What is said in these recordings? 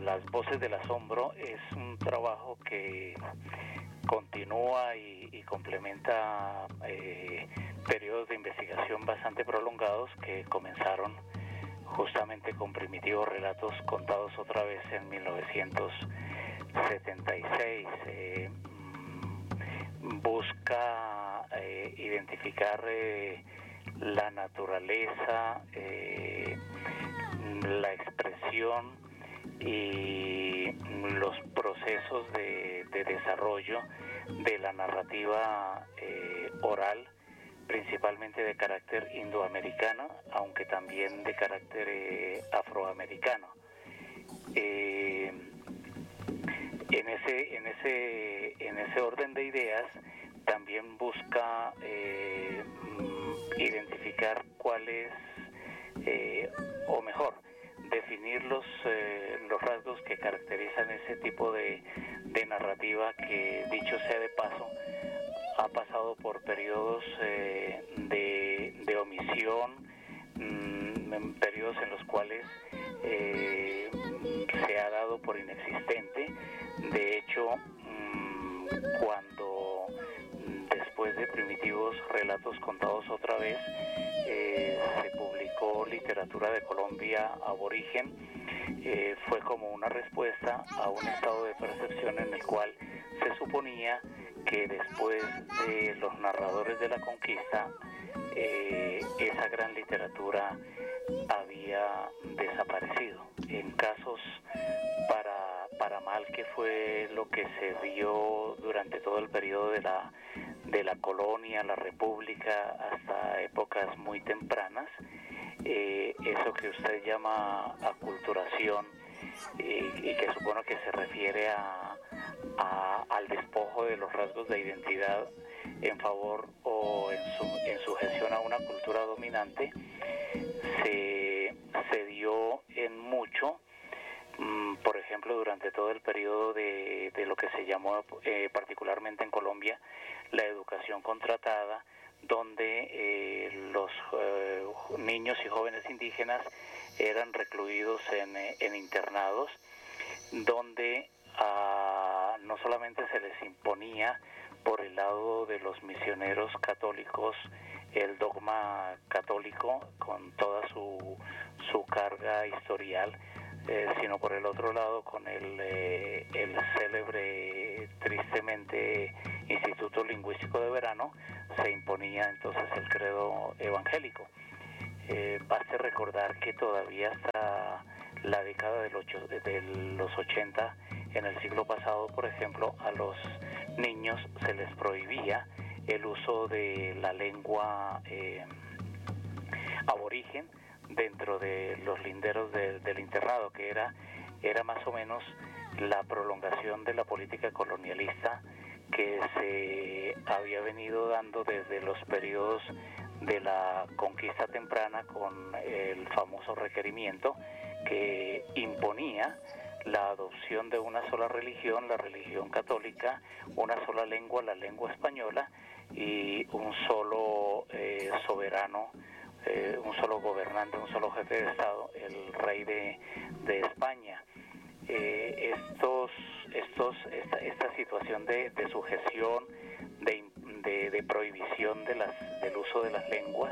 Las Voces del Asombro es un trabajo que continúa y complementa periodos de investigación bastante prolongados que comenzaron justamente con Primitivos Relatos Contados Otra Vez en 1976. Busca identificar la naturaleza, la expresión y los procesos de desarrollo de la narrativa oral, principalmente de carácter indoamericano, aunque también de carácter afroamericano. En ese orden de ideas también busca identificar cuáles, o mejor, definir los rasgos que caracterizan ese tipo de narrativa que, dicho sea de paso, ha pasado por periodos de omisión, periodos en los cuales se ha dado por inexistente. De hecho, cuando después de Primitivos Relatos Contados Otra Vez se publicó Literatura de Colombia Aborigen, fue como una respuesta a un estado de percepción en el cual se suponía que después de los narradores de la conquista esa gran literatura había desaparecido. En casos para mal, que fue lo que se dio durante todo el periodo de la colonia, la república, hasta épocas muy tempranas, eso que usted llama aculturación, y que supongo que se refiere al despojo de los rasgos de identidad en favor o en sujeción a una cultura dominante, se dio en mucho, por ejemplo, durante todo el periodo de lo que se llamó particularmente en Colombia la educación contratada, donde los niños y jóvenes indígenas eran recluidos en internados, donde no solamente se les imponía por el lado de los misioneros católicos el dogma católico con toda su carga historial, sino por el otro lado con el célebre, tristemente, Instituto Lingüístico de Verano, se imponía entonces el credo evangélico. Baste recordar que todavía hasta la década de los 80, en el siglo pasado, por ejemplo, a los niños se les prohibía el uso de la lengua aborigen dentro de los linderos del internado, que era más o menos la prolongación de la política colonialista que se había venido dando desde los periodos de la conquista temprana, con el famoso requerimiento que imponía la adopción de una sola religión, la religión católica, una sola lengua, la lengua española, y un solo soberano, un solo gobernante, un solo jefe de Estado, el rey de España. Esta situación de sujeción, de prohibición del uso de las lenguas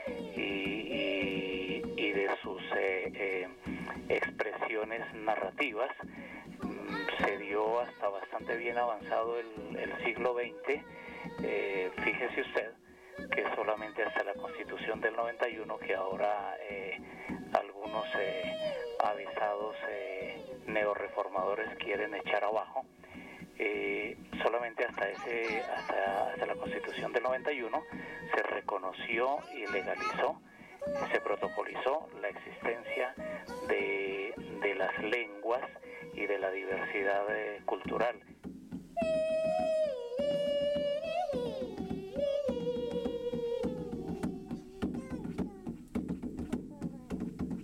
y de sus expresiones narrativas se dio hasta bastante bien avanzado el siglo XX. Fíjese usted que solamente hasta la Constitución del 91, que ahora algunos avisados neorreformadores quieren echar abajo, solamente hasta la Constitución del 91 se reconoció y legalizó, se protocolizó la existencia de las lenguas y de la diversidad cultural